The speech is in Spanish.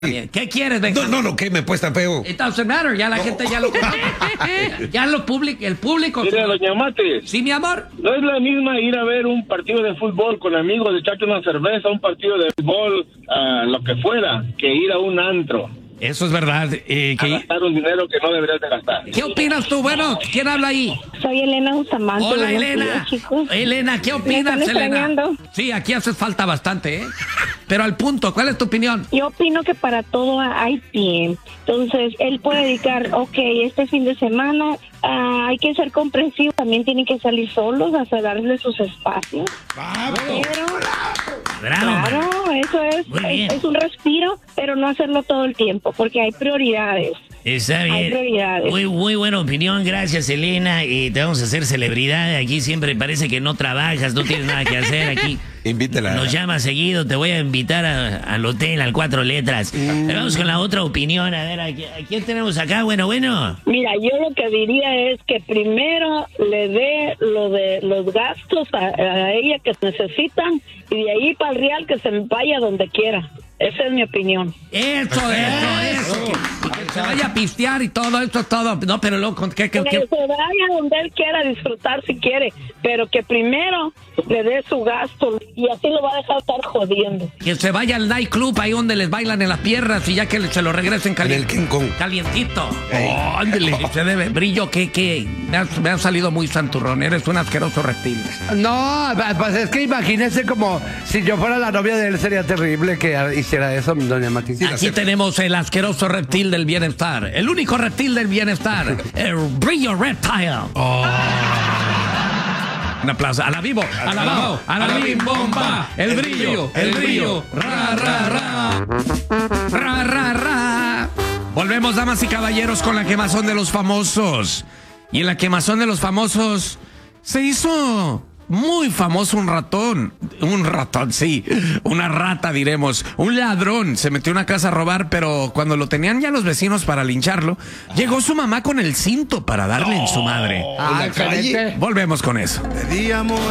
¿Qué quieres, Benjamín? No, ¿qué me puesta feo? It doesn't matter, ya la gente ya lo conoce. Ya el público. Mira, doña Mate. Sí, mi amor. No es la misma ir a ver un partido de fútbol con amigos, echarte una cerveza, un partido de fútbol, lo que fuera, que ir a un antro. Eso es verdad. A gastar un dinero que no deberías de gastar. ¿Qué opinas tú? Bueno, ¿quién habla ahí? Soy Elena Bustamante. Hola, Elena. Días, chicos. Elena, ¿qué opinas, ¿Me están Elena? extrañando? Sí, aquí haces falta bastante, ¿eh? Pero al punto, ¿cuál es tu opinión? Yo opino que para todo hay tiempo. Entonces, él puede dedicar, este fin de semana hay que ser comprensivo. También tienen que salir solos a darle sus espacios. Pero, claro, eso es un respiro, pero no hacerlo todo el tiempo, porque hay prioridades. Está bien. Hay prioridades. Muy buena opinión, gracias, Elena. Te vamos a hacer celebridad. Aquí siempre parece que no trabajas, no tienes nada que hacer aquí. Invítela. Nos llama seguido, te voy a invitar al hotel, al 4 letras. Pero vamos con la otra opinión, a ver, ¿a quién tenemos acá? Bueno. Mira, yo lo que diría es que primero le dé lo de los gastos a ella que necesitan y de ahí para el real que se vaya donde quiera. Esa es mi opinión. Eso. Que se vaya a pistear y todo, eso es todo. No, pero loco, Que se vaya donde él quiera disfrutar si quiere, pero que primero le dé su gasto y así lo va a dejar estar jodiendo. Que se vaya al nightclub ahí donde les bailan en las piernas y ya que se lo regresen En el King Kong. calientito. Ándale, se debe. Brillo, que me ha salido muy santurrón. Eres un asqueroso reptil. No, pues es que imagínese como si yo fuera la novia de él, sería terrible que hiciera eso, doña Mati. Aquí tenemos el asqueroso reptil del bienestar. El único reptil del bienestar. El Brillo Reptile. Un aplauso. A la vivo, a la bim bomba. El brillo. Ra. Volvemos, damas y caballeros, con la quemazón de los famosos. Y en la quemazón de los famosos se hizo muy famoso un ratón, sí, una rata diremos, un ladrón, se metió a una casa a robar, pero cuando lo tenían ya los vecinos para lincharlo, llegó su mamá con el cinto para darle en su madre. Excelente. Volvemos con eso. Pedíamos